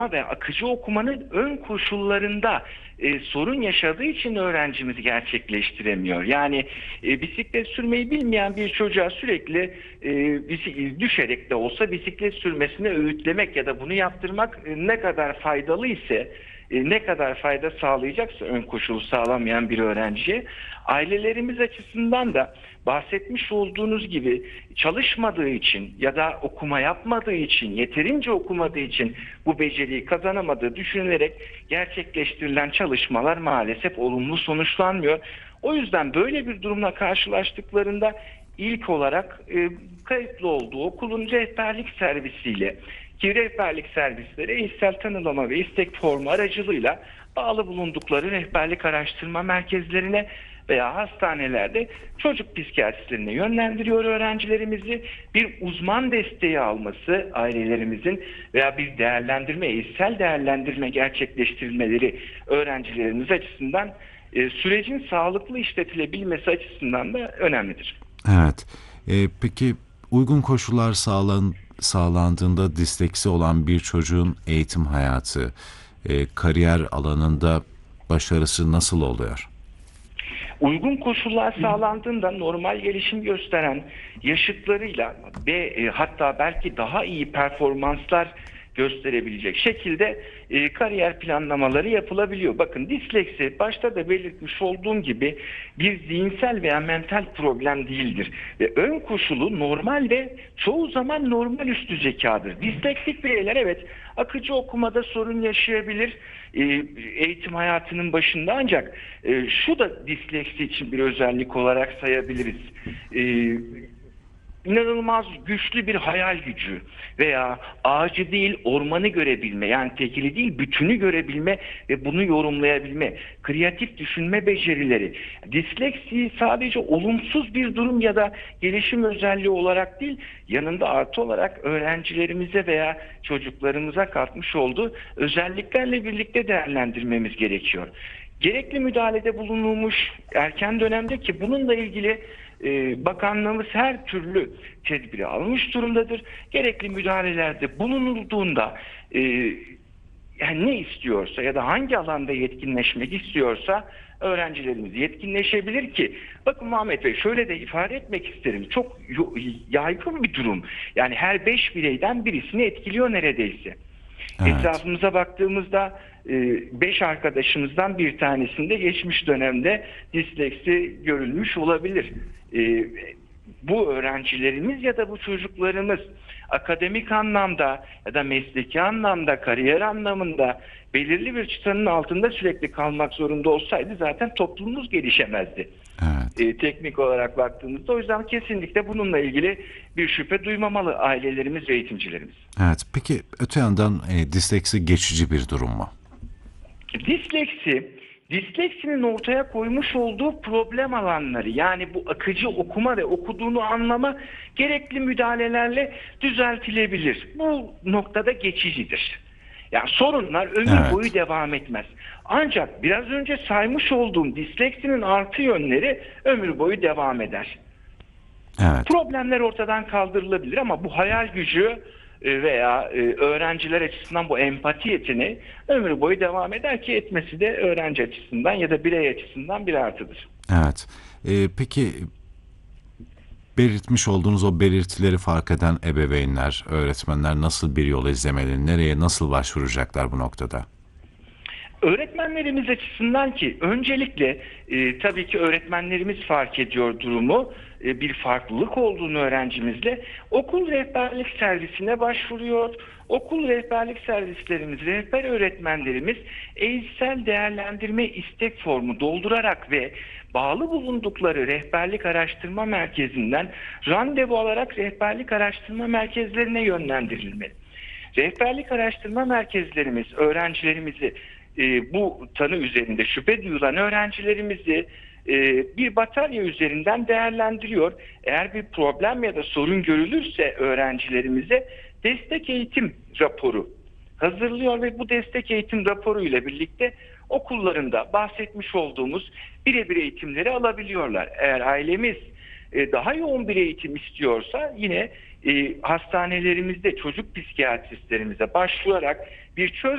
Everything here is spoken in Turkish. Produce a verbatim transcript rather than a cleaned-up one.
ve akıcı okumanın ön koşullarında e, sorun yaşadığı için öğrencimiz gerçekleştiremiyor. Yani e, bisiklet sürmeyi bilmeyen bir çocuğa sürekli e, bisik- düşerek de olsa bisiklet sürmesini öğütlemek ya da bunu yaptırmak e, ne kadar faydalı ise, e, ne kadar fayda sağlayacaksa ön koşulu sağlamayan bir öğrenciye, ailelerimiz açısından da bahsetmiş olduğunuz gibi çalışmadığı için ya da okuma yapmadığı için, yeterince okumadığı için bu beceriyi kazanamadığı düşünülerek gerçekleştirilen çalışmalar maalesef olumlu sonuçlanmıyor. O yüzden böyle bir durumla karşılaştıklarında ilk olarak e, kayıtlı olduğu okulun rehberlik servisiyle, ki rehberlik servisleri eşsel tanımlama ve istek formu aracılığıyla bağlı bulundukları rehberlik araştırma merkezlerine veya hastanelerde çocuk psikiyatristlerine yönlendiriyor öğrencilerimizi. Bir uzman desteği alması ailelerimizin veya bir değerlendirme, eşsel değerlendirme gerçekleştirilmeleri öğrencilerimiz açısından e, sürecin sağlıklı işletilebilmesi açısından da önemlidir. Evet. E, peki uygun koşullar sağlan, sağlandığında disleksi olan bir çocuğun eğitim hayatı, e, kariyer alanında başarısı nasıl oluyor? Uygun koşullar sağlandığında normal gelişim gösteren yaşıtlarıyla ve e, hatta belki daha iyi performanslar gösterebilecek şekilde e, kariyer planlamaları yapılabiliyor. Bakın, disleksi başta da belirtmiş olduğum gibi bir zihinsel veya mental problem değildir. Ve ön koşulu normal ve çoğu zaman normal üstü zekadır. Disleksik bireyler evet akıcı okumada sorun yaşayabilir e, eğitim hayatının başında, ancak e, şu da disleksi için bir özellik olarak sayabiliriz. E, inanılmaz güçlü bir hayal gücü veya ağacı değil ormanı görebilme, yani tekili değil bütünü görebilme ve bunu yorumlayabilme, kreatif düşünme becerileri. Disleksi sadece olumsuz bir durum ya da gelişim özelliği olarak değil, yanında artı olarak öğrencilerimize veya çocuklarımıza katmış olduğu özelliklerle birlikte değerlendirmemiz gerekiyor. Gerekli müdahalede bulunulmuş erken dönemde, ki bununla ilgili e, bakanlığımız her türlü tedbiri almış durumdadır. Gerekli müdahalelerde bulunulduğunda e, yani ne istiyorsa ya da hangi alanda yetkinleşmek istiyorsa öğrencilerimiz yetkinleşebilir ki, bakın Muhammed Bey, şöyle de ifade etmek isterim. Çok yaygın bir durum. Yani her beş bireyden birisini etkiliyor neredeyse. Evet. Etrafımıza baktığımızda beş arkadaşımızdan bir tanesinde geçmiş dönemde disleksi görülmüş olabilir. E, bu öğrencilerimiz ya da bu çocuklarımız akademik anlamda ya da mesleki anlamda, kariyer anlamında belirli bir çıtanın altında sürekli kalmak zorunda olsaydı zaten toplumumuz gelişemezdi. Evet. E, teknik olarak baktığımızda, o yüzden kesinlikle bununla ilgili bir şüphe duymamalı ailelerimiz ve eğitimcilerimiz. Evet. Peki öte yandan e, disleksi geçici bir durum mu? Disleksi, disleksinin ortaya koymuş olduğu problem alanları, yani bu akıcı okuma ve okuduğunu anlama gerekli müdahalelerle düzeltilebilir. Bu noktada geçicidir. Yani sorunlar ömür boyu Evet. devam etmez. Ancak biraz önce saymış olduğum disleksinin artı yönleri ömür boyu devam eder. Evet. Problemler ortadan kaldırılabilir ama bu hayal gücü e, veya e, öğrenciler açısından bu empati yeteneği ömür boyu devam eder, ki etmesi de öğrenci açısından ya da birey açısından bir artıdır. Evet. E, peki belirtmiş olduğunuz o belirtileri fark eden ebeveynler, öğretmenler nasıl bir yol izlemeli, nereye nasıl başvuracaklar bu noktada? Öğretmenlerimiz açısından, ki öncelikle e, tabii ki öğretmenlerimiz fark ediyor durumu, e, bir farklılık olduğunu öğrencimizle okul rehberlik servisine başvuruyor. Okul rehberlik servislerimiz, rehber öğretmenlerimiz eğitsel değerlendirme istek formu doldurarak ve bağlı bulundukları rehberlik araştırma merkezinden randevu alarak rehberlik araştırma merkezlerine yönlendirilmeli. Rehberlik araştırma merkezlerimiz öğrencilerimizi e, bu tanı üzerinde şüphe duyulan öğrencilerimizi e, bir batarya üzerinden değerlendiriyor. Eğer bir problem ya da sorun görülürse öğrencilerimize destek eğitim raporu hazırlıyor ve bu destek eğitim raporu ile birlikte okullarında bahsetmiş olduğumuz birebir eğitimleri alabiliyorlar. Eğer ailemiz e, daha yoğun bir eğitim istiyorsa yine e, hastanelerimizde çocuk psikiyatristlerimize başvurarak bir çöz